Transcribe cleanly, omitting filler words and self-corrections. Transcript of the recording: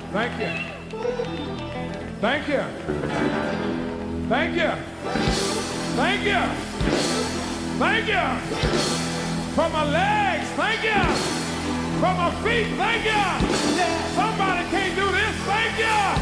Thank you. Thank you. Thank you. Thank you. Thank you. For my legs, thank you. For my feet, thank you. Somebody can't do this, thank you.